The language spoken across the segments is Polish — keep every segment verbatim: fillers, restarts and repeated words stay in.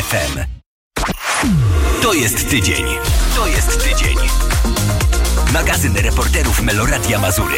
F M. To jest tydzień. To jest tydzień. Magazyn reporterów Meloradia Mazury.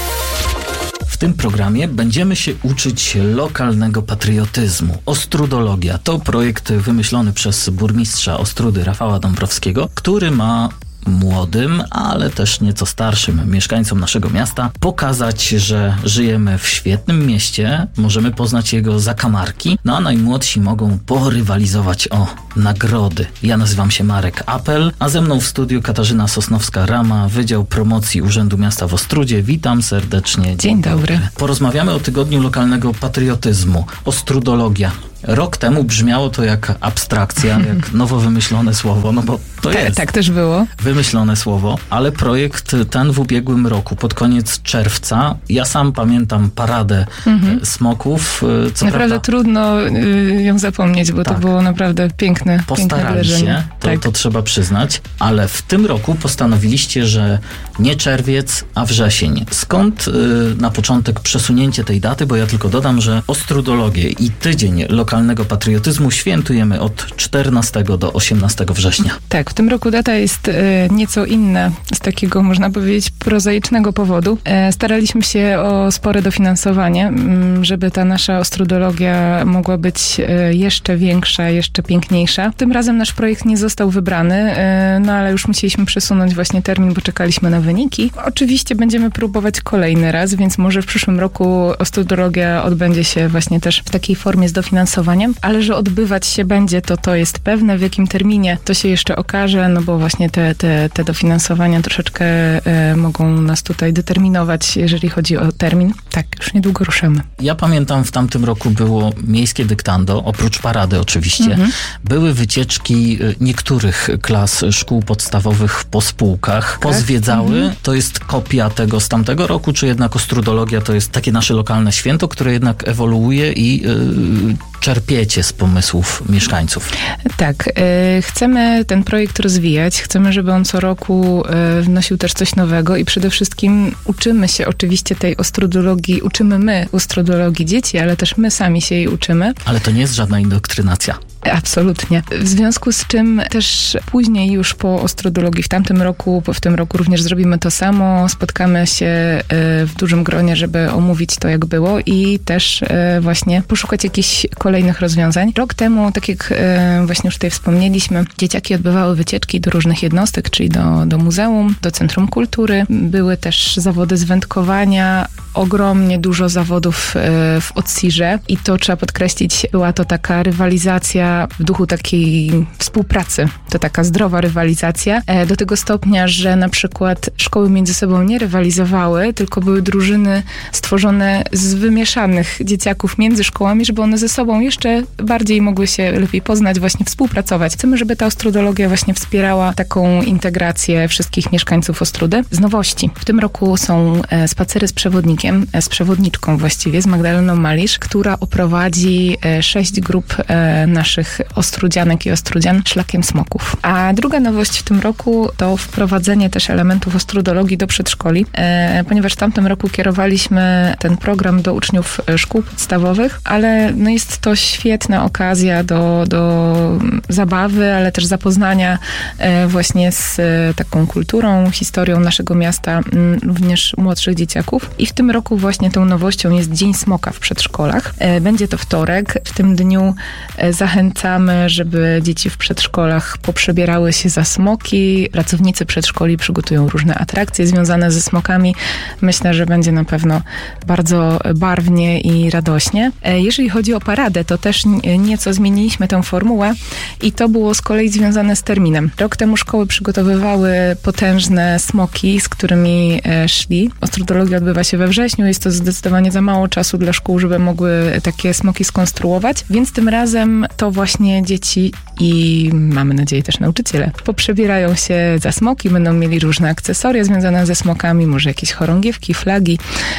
W tym programie będziemy się uczyć lokalnego patriotyzmu. Ostrudologia to projekt wymyślony przez burmistrza Ostródy Rafała Dąbrowskiego, który ma młodym, ale też nieco starszym mieszkańcom naszego miasta pokazać, że żyjemy w świetnym mieście, możemy poznać jego zakamarki, no a najmłodsi mogą porywalizować o nagrody. Ja nazywam się Marek Apel, a ze mną w studiu Katarzyna Sosnowska-Rama, Wydział Promocji Urzędu Miasta w Ostródzie. Witam serdecznie. Dzień, Dzień dobry. dobry. Porozmawiamy o Tygodniu Lokalnego Patriotyzmu. Ostrudologia. Rok temu brzmiało to jak abstrakcja, jak nowo wymyślone słowo, no bo to tak, jest. Tak też było. Wymyślone słowo, ale projekt ten w ubiegłym roku, pod koniec czerwca, ja sam pamiętam paradę mhm. smoków. Co naprawdę prawda, trudno y, ją zapomnieć, bo tak. to było naprawdę piękne, piękne wydarzenie. się, to, tak. to trzeba przyznać, ale w tym roku postanowiliście, że nie czerwiec, a wrzesień. Skąd y, na początek przesunięcie tej daty, bo ja tylko dodam, że ostrudologię i tydzień lokalnego patriotyzmu świętujemy od czternastego do osiemnastego września. Tak, w tym roku data jest e, nieco inna z takiego, można powiedzieć, prozaicznego powodu. E, staraliśmy się o spore dofinansowanie, m, żeby ta nasza ostrudologia mogła być e, jeszcze większa, jeszcze piękniejsza. Tym razem nasz projekt nie został wybrany, e, no ale już musieliśmy przesunąć właśnie termin, bo czekaliśmy na wyniki. Oczywiście będziemy próbować kolejny raz, więc może w przyszłym roku ostrudologia odbędzie się właśnie też w takiej formie z dofinansowaniem, ale że odbywać się będzie, to to jest pewne. W jakim terminie to się jeszcze okaże, no bo właśnie te, te, te dofinansowania troszeczkę e, mogą nas tutaj determinować, jeżeli chodzi o termin. Tak, już niedługo ruszamy. Ja pamiętam, w tamtym roku było miejskie dyktando, oprócz parady oczywiście. Mhm. Były wycieczki niektórych klas szkół podstawowych po spółkach. Pozwiedzały. Mhm. To jest kopia tego z tamtego roku, czy jednak ostrudologia to jest takie nasze lokalne święto, które jednak ewoluuje i yy, czerpiecie z pomysłów mieszkańców? Tak. Yy, chcemy ten projekt rozwijać. Chcemy, żeby on co roku yy, wnosił też coś nowego i przede wszystkim uczymy się oczywiście tej ostrudologii, uczymy my ostrudologii dzieci, ale też my sami się jej uczymy. Ale to nie jest żadna indoktrynacja. Absolutnie. W związku z czym też później już po ostrudologii w tamtym roku, w tym roku również zrobimy to samo. Spotkamy się w dużym gronie, żeby omówić to, jak było i też właśnie poszukać jakichś kolejnych rozwiązań. Rok temu, tak jak właśnie już tutaj wspomnieliśmy, dzieciaki odbywały wycieczki do różnych jednostek, czyli do, do muzeum, do Centrum Kultury. Były też zawody z wędkowania, ogromnie dużo zawodów w Odsirze i to trzeba podkreślić, była to taka rywalizacja w duchu takiej współpracy. To taka zdrowa rywalizacja. Do tego stopnia, że na przykład szkoły między sobą nie rywalizowały, tylko były drużyny stworzone z wymieszanych dzieciaków między szkołami, żeby one ze sobą jeszcze bardziej mogły się lepiej poznać, właśnie współpracować. Chcemy, żeby ta ostrudologia właśnie wspierała taką integrację wszystkich mieszkańców Ostródy. Z nowości. W tym roku są spacery z przewodnikiem, z przewodniczką właściwie, z Magdaleną Malisz, która oprowadzi sześć grup naszych ostrudzianek i ostrudzian szlakiem smoków. A druga nowość w tym roku to wprowadzenie też elementów ostrudologii do przedszkoli, e, ponieważ w tamtym roku kierowaliśmy ten program do uczniów szkół podstawowych, ale no jest to świetna okazja do, do zabawy, ale też zapoznania e, właśnie z e, taką kulturą, historią naszego miasta, m, również młodszych dzieciaków. I w tym roku właśnie tą nowością jest Dzień Smoka w przedszkolach. E, będzie to wtorek. W tym dniu e, zachęcamy Zachęcamy, żeby dzieci w przedszkolach poprzebierały się za smoki. Pracownicy przedszkoli przygotują różne atrakcje związane ze smokami. Myślę, że będzie na pewno bardzo barwnie i radośnie. Jeżeli chodzi o paradę, to też nieco zmieniliśmy tę formułę i to było z kolei związane z terminem. Rok temu szkoły przygotowywały potężne smoki, z którymi szli. Ostrudologia odbywa się we wrześniu. Jest to zdecydowanie za mało czasu dla szkół, żeby mogły takie smoki skonstruować, więc tym razem to właśnie dzieci i mamy nadzieję też nauczyciele poprzebierają się za smoki, będą mieli różne akcesoria związane ze smokami, może jakieś chorągiewki, flagi.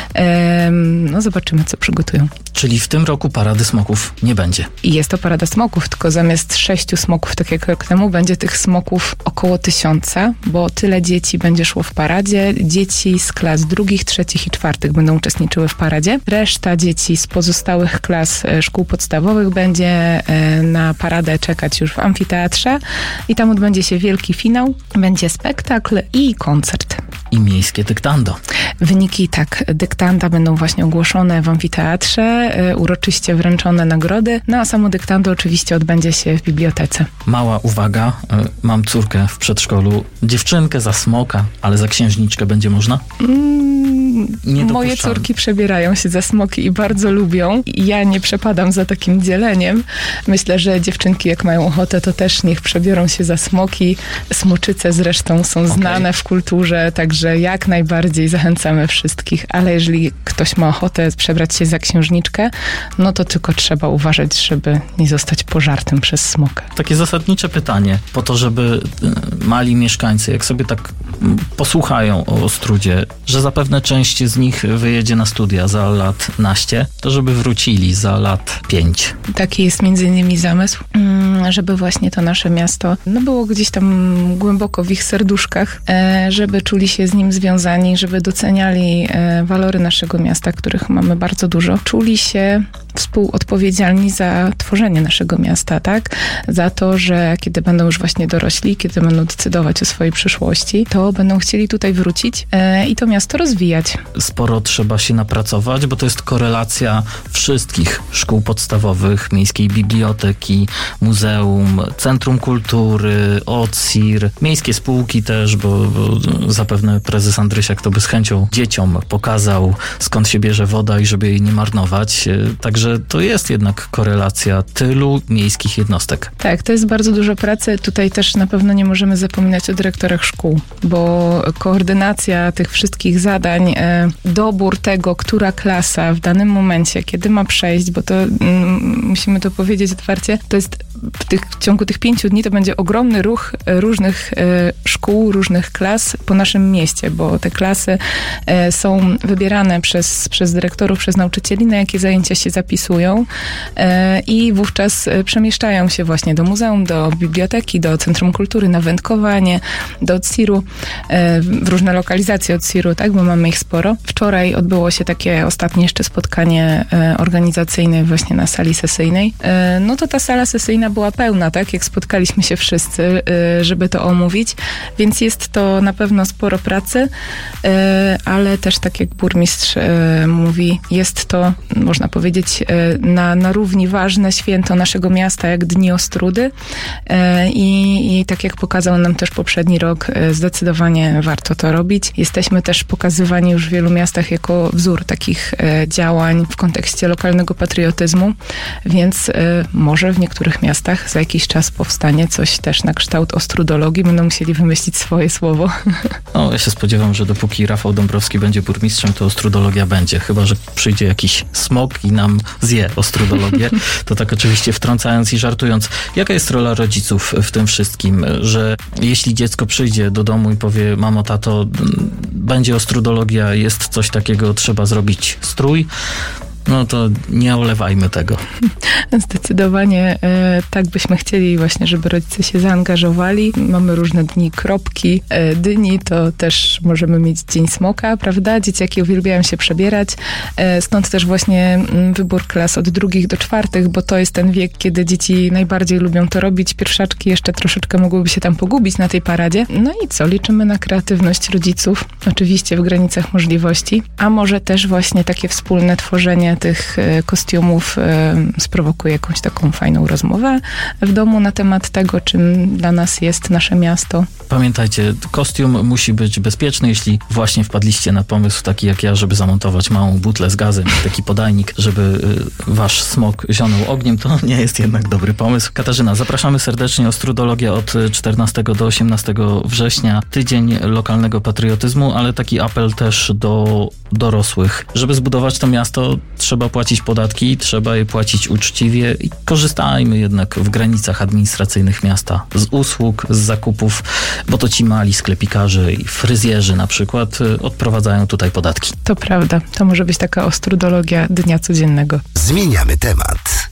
Ehm, no zobaczymy, co przygotują. Czyli w tym roku parady smoków nie będzie. I jest to parada smoków, tylko zamiast sześciu smoków, tak jak rok temu, będzie tych smoków około tysiąca, bo tyle dzieci będzie szło w paradzie. Dzieci z klas drugich, trzecich i czwartych będą uczestniczyły w paradzie. Reszta dzieci z pozostałych klas szkół podstawowych będzie na paradę czekać już w amfiteatrze i tam odbędzie się wielki finał, będzie spektakl i koncert. I miejskie dyktando. Wyniki tak, dyktanda będą właśnie ogłoszone w amfiteatrze, uroczyście wręczone nagrody, no a samo dyktando oczywiście odbędzie się w bibliotece. Mała uwaga, mam córkę w przedszkolu, dziewczynkę za smoka, ale za księżniczkę będzie można? Mm, moje córki przebierają się za smoki i bardzo lubią. Ja nie przepadam za takim dzieleniem. Myślę, że dziewczynki jak mają ochotę, to też niech przebiorą się za smoki. Smoczyce zresztą są znane okay. w kulturze, także jak najbardziej zachęcamy wszystkich, ale jeżeli ktoś ma ochotę przebrać się za księżniczkę, no to tylko trzeba uważać, żeby nie zostać pożartym przez smoka. Takie zasadnicze pytanie, po to, żeby mali mieszkańcy, jak sobie tak posłuchają o Ostródzie, że zapewne część z nich wyjedzie na studia za lat naście, to żeby wrócili za lat pięć. Taki jest między innymi zamysł, żeby właśnie to nasze miasto no było gdzieś tam głęboko w ich serduszkach, żeby czuli się z nim związani, żeby doceniali walory naszego miasta, których mamy bardzo dużo. Czuli się współodpowiedzialni za tworzenie naszego miasta, tak? Za to, że kiedy będą już właśnie dorośli, kiedy będą decydować o swojej przyszłości, to będą chcieli tutaj wrócić e, i to miasto rozwijać. Sporo trzeba się napracować, bo to jest korelacja wszystkich szkół podstawowych, miejskiej biblioteki, muzeum, centrum kultury, O C I R, miejskie spółki też, bo, bo zapewne prezes Andrysiak to by z chęcią dzieciom pokazał, skąd się bierze woda i żeby jej nie marnować. Także to jest jednak korelacja tylu miejskich jednostek. Tak, to jest bardzo dużo pracy. Tutaj też na pewno nie możemy zapominać o dyrektorach szkół, bo koordynacja tych wszystkich zadań, e, dobór tego, która klasa w danym momencie, kiedy ma przejść, bo to mm, musimy to powiedzieć otwarcie, to jest w, tych, w ciągu tych pięciu dni to będzie ogromny ruch różnych e, szkół, różnych klas po naszym mieście, bo te klasy e, są wybierane przez, przez dyrektorów, przez nauczycieli, na jakie zajęcia się zapisują e, i wówczas przemieszczają się właśnie do muzeum, do biblioteki, do Centrum Kultury, na wędkowanie, do O C I R-u, e, w różne lokalizacje O C I R-u, tak, bo mamy ich sporo. Wczoraj odbyło się takie ostatnie jeszcze spotkanie e, organizacyjne właśnie na sali sesyjnej. E, no to ta sala sesyjna była pełna, tak, jak spotkaliśmy się wszyscy, e, żeby to omówić, więc jest to na pewno sporo pracy, e, ale też tak jak burmistrz e, mówi, jest to, można powiedzieć, e, na, na równi ważne święto naszego miasta, jak Dni Ostródy e, i, i tak jak pokazał nam też poprzedni rok, e, zdecydowanie warto to robić. Jesteśmy też pokazywani już w wielu miastach jako wzór takich e, działań w kontekście lokalnego patriotyzmu, więc e, może w niektórych miastach za jakiś czas powstanie coś też na kształt ostrudologii. Będą musieli wymyślić swoje słowo. No, ja się spodziewam, że dopóki Rafał Dąbrowski będzie burmistrzem, to ostrudologia będzie. Chyba że przyjdzie jakiś smok i nam zje ostrudologię. To tak oczywiście wtrącając i żartując. Jaka jest rola rodziców w tym wszystkim? Że jeśli dziecko przyjdzie do domu i powie: mamo, tato, będzie ostrudologia, jest coś takiego, trzeba zrobić strój, no to nie olewajmy tego. Zdecydowanie e, tak byśmy chcieli właśnie, żeby rodzice się zaangażowali. Mamy różne dni kropki, e, dyni, to też możemy mieć Dzień Smoka, prawda? Dzieciaki uwielbiają się przebierać. E, stąd też właśnie m, wybór klas od drugich do czwartych, bo to jest ten wiek, kiedy dzieci najbardziej lubią to robić. Pierwszaczki jeszcze troszeczkę mogłyby się tam pogubić na tej paradzie. No i co? Liczymy na kreatywność rodziców, oczywiście w granicach możliwości, a może też właśnie takie wspólne tworzenie tych kostiumów sprowokuje jakąś taką fajną rozmowę w domu na temat tego, czym dla nas jest nasze miasto. Pamiętajcie, kostium musi być bezpieczny. Jeśli właśnie wpadliście na pomysł taki jak ja, żeby zamontować małą butlę z gazem, taki podajnik, żeby wasz smok zionął ogniem, to nie jest jednak dobry pomysł. Katarzyna, zapraszamy serdecznie. Ostrudologia od czternastego do osiemnastego września. Tydzień lokalnego patriotyzmu, ale taki apel też do dorosłych. Żeby zbudować to miasto, trzeba płacić podatki, trzeba je płacić uczciwie i korzystajmy jednak w granicach administracyjnych miasta z usług, z zakupów, bo to ci mali sklepikarze i fryzjerzy na przykład odprowadzają tutaj podatki. To prawda. To może być taka ostrudologia dnia codziennego. Zmieniamy temat.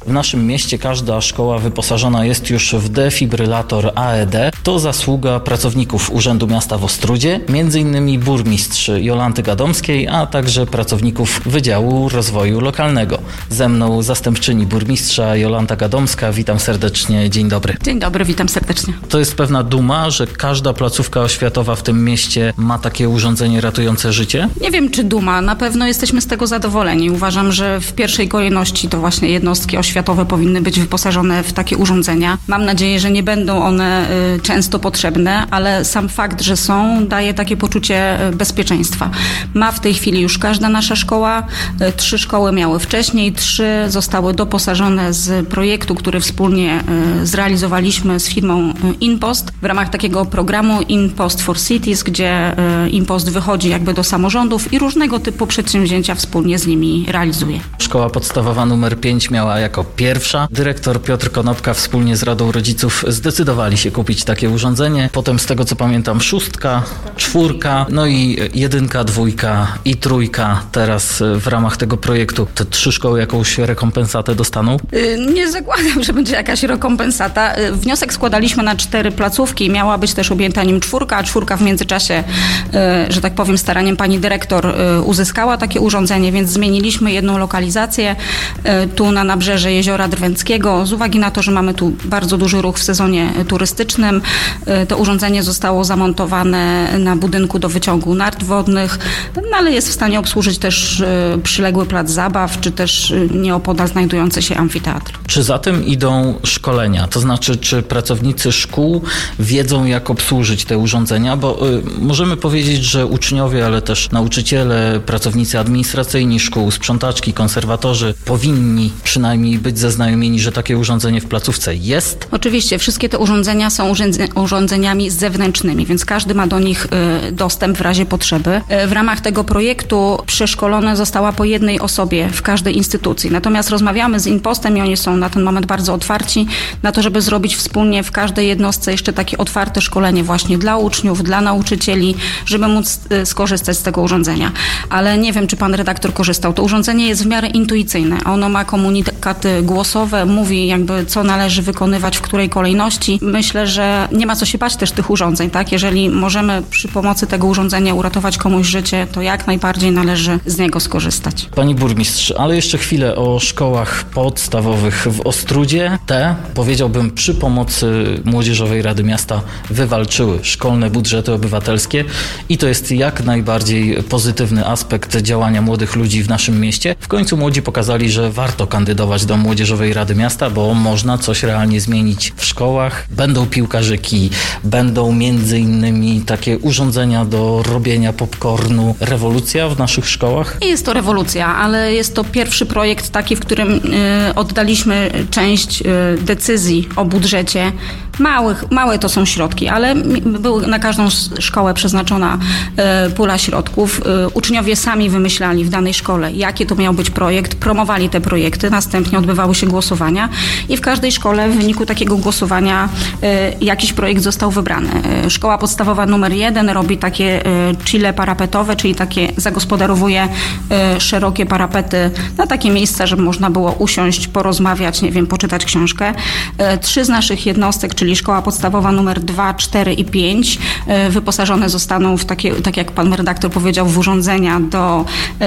w naszym mieście każda szkoła wyposażona jest już w defibrylator A E D. To zasługa pracowników Urzędu Miasta w Ostródzie, między innymi burmistrz Jolanty Gadomskiej, a także pracowników Wydziału Rozwoju Lokalnego. Ze mną zastępczyni burmistrza Jolanta Gadomska. Witam serdecznie, dzień dobry. Dzień dobry, witam serdecznie. To jest pewna duma, że każda placówka oświatowa w tym mieście ma takie urządzenie ratujące życie? Nie wiem, czy duma. Na pewno jesteśmy z tego zadowoleni. Uważam, że w pierwszej kolejności to właśnie jednostki oświatowe powinny być wyposażone w takie urządzenia. Mam nadzieję, że nie będą one y, często potrzebne, ale sam fakt, że są, daje takie poczucie y, bezpieczeństwa. Ma w tej chwili już każda nasza szkoła. Y, trzy szkoły miały wcześniej, trzy zostały doposażone z projektu, który wspólnie y, zrealizowaliśmy z firmą y, InPost w ramach takiego programu InPost for Cities, gdzie y, InPost wychodzi jakby do samorządów i różnego typu przedsięwzięcia wspólnie z nimi realizuje. Szkoła podstawowa numer pięć miała jako pierwsza. Dyrektor Piotr Konopka wspólnie z Radą Rodziców zdecydowali się kupić takie urządzenie. Potem z tego co pamiętam szóstka, czwórka, no i jedynka, dwójka i trójka. Teraz w ramach tego projektu te trzy szkoły jakąś rekompensatę dostaną? Yy, nie zakładam, że będzie jakaś rekompensata. Yy, wniosek składaliśmy na cztery placówki. Miała być też objęta nim czwórka, a czwórka w międzyczasie, yy, że tak powiem, staraniem pani dyrektor yy, uzyskała takie urządzenie, więc zmieniliśmy jedną lokalizację yy, tu na nabrzeże Jeziora Drwęckiego. Z uwagi na to, że mamy tu bardzo duży ruch w sezonie turystycznym, yy, to urządzenie zostało zamontowane na budynku do wyciągu nart wodnych, no, ale jest w stanie obsłużyć też yy, przyległy plac zabaw, czy też yy, nieopodal znajdujący się amfiteatr. Czy za tym idą szkolenia? To znaczy, czy pracownicy szkół wiedzą, jak obsłużyć te urządzenia? Bo y, możemy powiedzieć, że uczniowie, ale też nauczyciele, pracownicy administracyjni szkół, sprzątaczki, konserwatorzy powinni przynajmniej być zaznajomieni, że takie urządzenie w placówce jest? Oczywiście, wszystkie te urządzenia są urządzeniami zewnętrznymi, więc każdy ma do nich y, dostęp w razie potrzeby. Y, w ramach tego projektu przeszkolone została po jednej osobie w każdej instytucji. Natomiast rozmawiamy z InPostem i oni są na ten moment bardzo otwarci na to, żeby zrobić wspólnie w każdej jednostce jeszcze takie otwarte szkolenie właśnie dla uczniów, dla nauczycieli, żeby móc y, skorzystać z tego urządzenia. Ale nie wiem, czy pan redaktor korzystał. To urządzenie jest w miarę intuicyjne. Ono ma komunikaty głosowe, mówi jakby co należy wykonywać w której kolejności. Myślę, że nie ma co się bać też tych urządzeń, tak? Jeżeli możemy przy pomocy tego urządzenia uratować komuś życie, to jak najbardziej należy z niego skorzystać. Pani burmistrz, ale jeszcze chwilę o szkołach podstawowych w Ostródzie. Te, powiedziałbym, przy pomocy Młodzieżowej Rady Miasta wywalczyły szkolne budżety obywatelskie i to jest jak najbardziej pozytywny aspekt działania młodych ludzi w naszym mieście. W końcu młodzi pokazali, że warto kandydować do Młodzieżowej Rady Miasta, bo można coś realnie zmienić w szkołach. Będą piłkarzyki, będą między innymi takie urządzenia do robienia popcornu. Rewolucja w naszych szkołach? Nie jest to rewolucja, ale jest to pierwszy projekt taki, w którym y, oddaliśmy część y, decyzji o budżecie. Małych, małe to są środki, ale były na każdą szkołę przeznaczona y, pula środków. Y, uczniowie sami wymyślali w danej szkole, jaki to miał być projekt, promowali te projekty, następnie odbywały się głosowania i w każdej szkole w wyniku takiego głosowania y, jakiś projekt został wybrany. Y, szkoła podstawowa numer jeden robi takie y, chile parapetowe, czyli takie zagospodarowuje y, szerokie parapety na takie miejsca, żeby można było usiąść, porozmawiać, nie wiem, poczytać książkę. Y, trzy z naszych jednostek, czyli szkoła podstawowa numer dwa, cztery i pięć y, wyposażone zostaną w takie, tak jak pan redaktor powiedział, w urządzenia do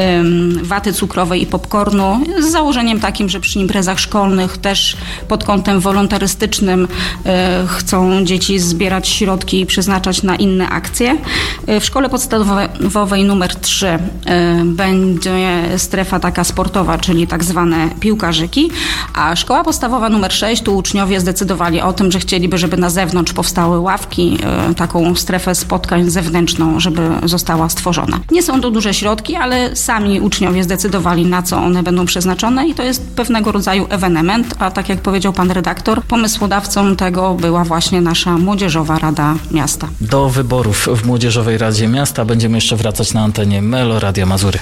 y, waty cukrowej i popcornu z założeniem takim, że przy imprezach szkolnych też pod kątem wolontarystycznym y, chcą dzieci zbierać środki i przeznaczać na inne akcje. Y, w szkole podstawowej numer trzy y, będzie strefa taka sportowa, czyli tak zwane piłkarzyki, a szkoła podstawowa numer sześć, tu uczniowie zdecydowali o tym, że chcieliby, żeby na zewnątrz powstały ławki, y, taką strefę spotkań zewnętrzną, żeby została stworzona. Nie są to duże środki, ale sami uczniowie zdecydowali, na co one będą przeznaczone i to jest pewnego rodzaju ewenement, a tak jak powiedział pan redaktor, pomysłodawcą tego była właśnie nasza Młodzieżowa Rada Miasta. Do wyborów w Młodzieżowej Radzie Miasta będziemy jeszcze wracać na antenie Melo Radia Mazury.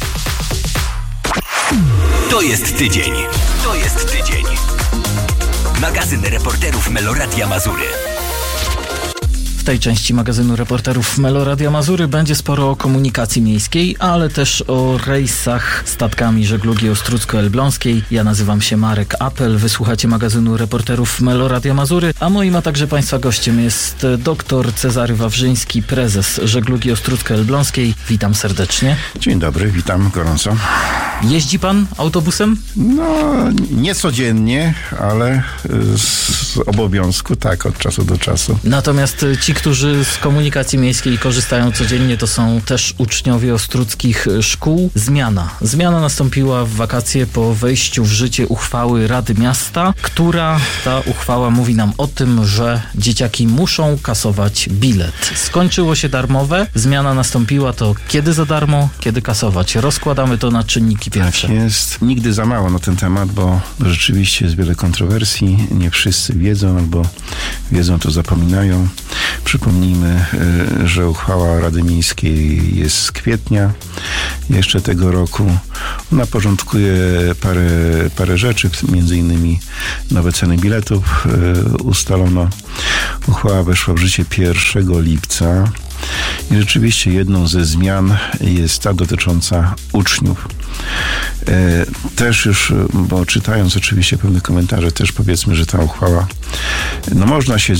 To jest tydzień. To jest tydzień. Magazyn reporterów Melo Radia Mazury. W tej części magazynu Reporterów Meloradia Mazury będzie sporo o komunikacji miejskiej, ale też o rejsach statkami żeglugi Ostródzko-Elbląskiej. Ja nazywam się Marek Apel, wysłuchacie magazynu Reporterów Meloradia Mazury, a moim, a także Państwa gościem jest dr Cezary Wawrzyński, prezes żeglugi Ostródzko-Elbląskiej. Witam serdecznie. Dzień dobry, witam gorąco. Jeździ pan autobusem? No, nie codziennie, ale z obowiązku tak, od czasu do czasu. Natomiast ci, którzy z komunikacji miejskiej korzystają codziennie, to są też uczniowie ostródzkich szkół. Zmiana. Zmiana nastąpiła w wakacje po wejściu w życie uchwały Rady Miasta, która ta uchwała mówi nam o tym, że dzieciaki muszą kasować bilet. Skończyło się darmowe, zmiana nastąpiła, to kiedy za darmo, kiedy kasować. Rozkładamy to na czynniki pierwsze. Tak jest. Nigdy za mało na ten temat, bo rzeczywiście jest wiele kontrowersji. Nie wszyscy wiedzą, albo wiedzą, to zapominają. Przypomnijmy, że uchwała Rady Miejskiej jest z kwietnia jeszcze tego roku. Ona porządkuje parę, parę rzeczy, między innymi nowe ceny biletów ustalono. Uchwała weszła w życie pierwszego lipca i rzeczywiście jedną ze zmian jest ta dotycząca uczniów. Też już, bo czytając oczywiście pewne komentarze, też powiedzmy, że ta uchwała, no można się